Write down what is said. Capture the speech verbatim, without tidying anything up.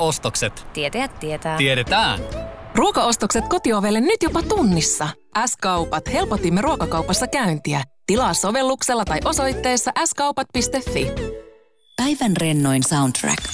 Ruokaostokset. Tietäjät tietää. Tiedetään. Ruokaostokset kotiovelle nyt jopa tunnissa. S-kaupat. Helpotimme ruokakaupassa käyntiä. Tilaa sovelluksella tai osoitteessa s kaupat piste fi. Päivän rennoin soundtrack.